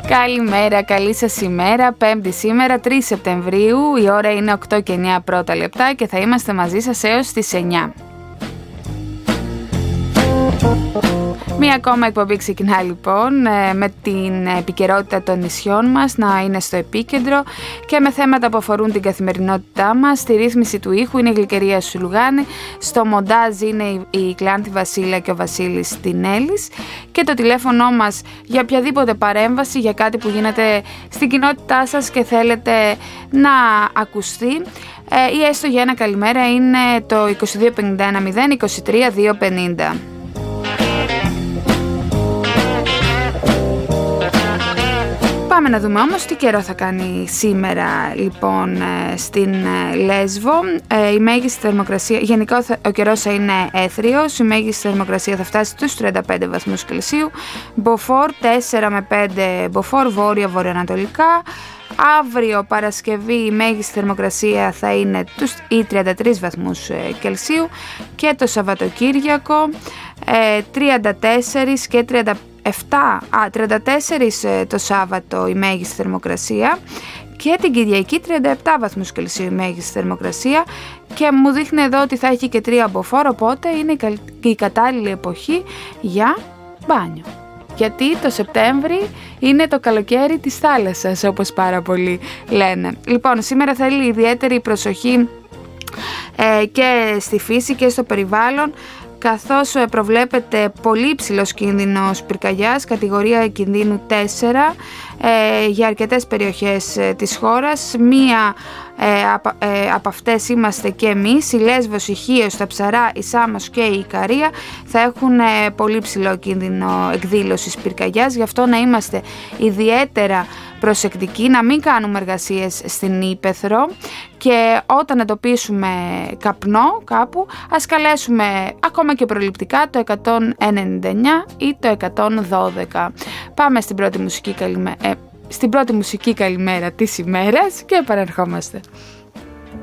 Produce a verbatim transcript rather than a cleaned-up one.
Καλημέρα, καλή σας ημέρα. Πέμπτη σήμερα, τρεις Σεπτεμβρίου. Η ώρα είναι οκτώ και εννιά πρώτα λεπτά και θα είμαστε μαζί σας έως τις εννιά. Μία ακόμα εκπομπή ξεκινά λοιπόν με την επικαιρότητα των νησιών μας να είναι στο επίκεντρο και με θέματα που αφορούν την καθημερινότητά μας. Στη ρύθμιση του ήχου είναι η Γλυκερία Σουλουγάνη, στο μοντάζ είναι η Κλάνθη Βασίλα και ο Βασίλης Τινέλης και το τηλέφωνο μας για οποιαδήποτε παρέμβαση, για κάτι που γίνεται στην κοινότητά σας και θέλετε να ακουστεί ή έστω για ένα καλημέρα, είναι το είκοσι δύο πενήντα ένα μηδέν είκοσι τρία διακόσια πενήντα. Πάμε να δούμε όμως τι καιρό θα κάνει σήμερα λοιπόν στην Λέσβο. Η μέγιστη θερμοκρασία, γενικά ο καιρός θα είναι έθριος, η μέγιστη θερμοκρασία θα φτάσει στους τριάντα πέντε βαθμούς Κελσίου, μποφόρ τέσσερα με πέντε, μποφόρ βόρεια βορειοανατολικά. Αύριο Παρασκευή η μέγιστη θερμοκρασία θα είναι τους ή τριάντα τρεις βαθμούς Κελσίου και το Σαββατοκύριακο ε, τριάντα τέσσερα και τριάντα επτά, α, τριάντα τέσσερα το Σάββατο η μέγιστη θερμοκρασία και την Κυριακή τριάντα επτά βαθμούς Κελσίου η μέγιστη θερμοκρασία και μου δείχνει εδώ ότι θα έχει και τρία μποφόρ, οπότε είναι η κατάλληλη εποχή για μπάνιο. Γιατί το Σεπτέμβρη είναι το καλοκαίρι της θάλασσας, όπως πάρα πολλοί λένε. Λοιπόν, σήμερα θέλει ιδιαίτερη προσοχή ε, και στη φύση και στο περιβάλλον, καθώς προβλέπεται πολύ υψηλός κίνδυνος πυρκαγιάς, κατηγορία κινδύνου τέσσερα ε, για αρκετές περιοχές ε, της χώρας. Μία ε, απ, ε, από αυτές είμαστε και εμείς, η Λέσβος, η Χίος, τα Ψαρά, η Σάμος και η Ικαρία θα έχουν ε, πολύ υψηλό κίνδυνο εκδήλωσης πυρκαγιάς, γι' αυτό να είμαστε ιδιαίτερα προσεκτικοί, να μην κάνουμε εργασίες στην Ύπαιθρο και όταν εντοπίσουμε καπνό κάπου ας καλέσουμε ακόμα και προληπτικά το εκατόν ενενήντα εννιά ή το εκατόν δώδεκα. Πάμε στην πρώτη μουσική καλημέρα, ε, στην πρώτη μουσική καλημέρα της ημέρας και επαναρχόμαστε.